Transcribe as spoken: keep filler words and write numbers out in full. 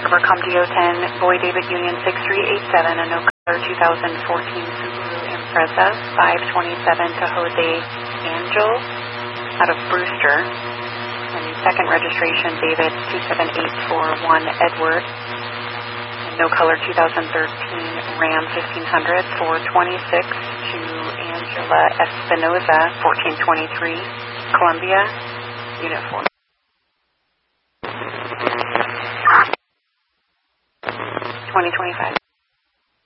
Vancouver Comdio ten, Boy David Union six three eight seven, a no color two thousand fourteen Subaru Impreza five twenty-seven to Jose Angel out of Brewster. And the second registration, David two seven eight four one Edward, a no color two thousand thirteen Ram fifteen hundred four twenty-six to Angela Espinoza fourteen twenty-three Columbia, Unit four. twenty twenty-five.